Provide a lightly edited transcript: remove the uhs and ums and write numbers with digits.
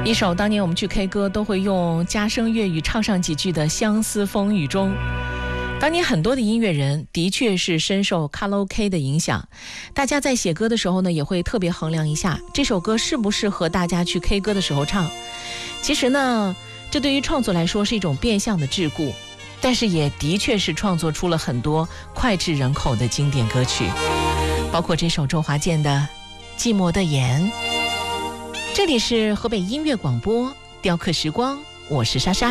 一首当年我们去 K 歌都会用加声粤语唱上几句的《相思风雨中》。当年很多的音乐人的确是深受卡拉 OK 的影响，大家在写歌的时候呢，也会特别衡量一下这首歌适不适合大家去 K 歌的时候唱。其实呢，这对于创作来说是一种变相的桎梏，但是也的确是创作出了很多脍炙人口的经典歌曲，包括这首周华健的《寂寞的眼》。这里是河北音乐广播，雕刻时光，我是莎莎。